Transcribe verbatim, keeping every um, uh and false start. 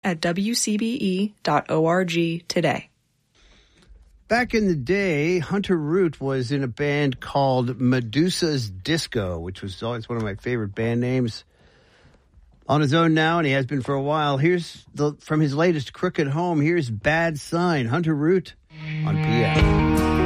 at w c b e dot org today. Back in the day, Hunter Root was in a band called Medusa's Disco, which was always one of my favorite band names. On his own now, and he has been for a while. Here's the from his latest Crooked Home. Here's Bad Sign. Hunter Root on P M.